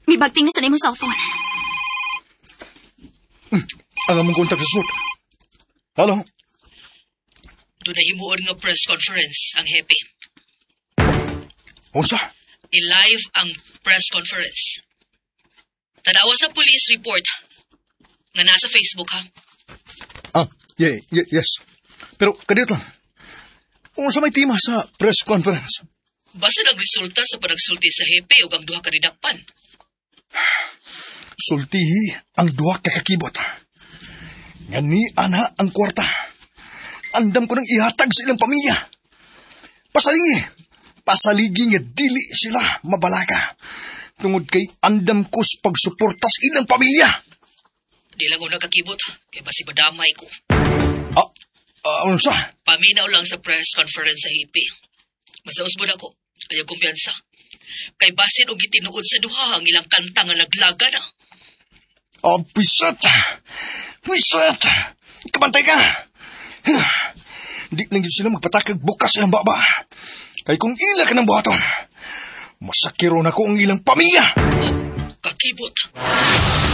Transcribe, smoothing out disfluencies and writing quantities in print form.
May bagting na sa imong cellphone. Ang among kontak sa suot. Hello? Doon na himuon nga press conference ang hepe. Unsa? I-live ang press conference. Tanawa sa police report nga nasa Facebook, ha? Yes. Pero kadito lang. Unsa may tema sa press conference? Basta ang resulta sa panagsulti sa hepe ug ang duha ka didakpan. Sultihi ang duha ka kakibot. Ngani ana ang kwarta. Andam ko nang ihatag sa ilang pamilya. Pasaligi nga dili sila mabalaga. Tungod kay andam ko sa pagsuportas ilang pamilya. Di lang ko nakakibot, kay basi madamay ko. Unsa? Paminaw lang sa press conference sa hepe. Masaos mo na ko, kaya kumpiyansa. Kay basin og gitinuod sa duha ang ilang kanta nga laglaga na. Pisat! Kabantay ka! Di lang yun sila magpatakag bukas ilang baba. Kay kung ila ka ng buhaton, masakiro na ko ang ilang pamilya! Kakibot!